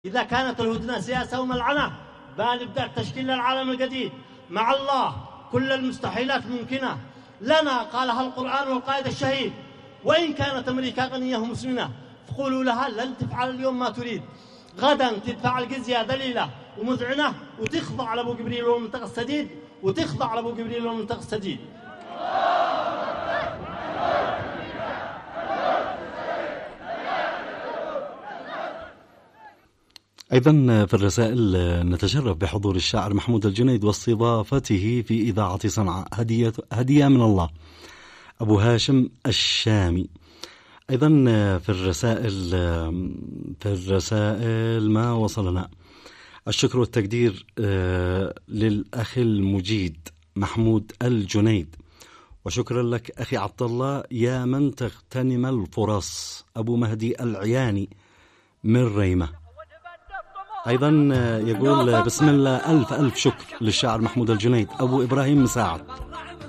إذا كانت الهدنة سياسة وملعنة بنبدأ تشكيل العالم الجديد مع الله. كل المستحيلات ممكنة لنا، قالها القرآن والقائد الشهيد. وإن كانت أمريكا غنية ومسلمة فقولوا لها لن تفعل اليوم ما تريد، غدا تدفع الجزية ذليلة ومذعنة وتخضع لأبو جبريل والمنطقة السديد، وتخضع لأبو جبريل والمنطقة السديد. أيضا في الرسائل نتشرف بحضور الشاعر محمود الجنيد واستضافته في إذاعة صنعاء، هدية من الله، أبو هاشم الشامي. أيضا في الرسائل ما وصلنا الشكر والتقدير للأخ المجيد محمود الجنيد، وشكرا لك أخي عبد الله يا من تغتنم الفرص، أبو مهدي العياني من ريمة. أيضا يقول بسم الله ألف شكر للشاعر محمود الجنيد، أبو إبراهيم مساعد.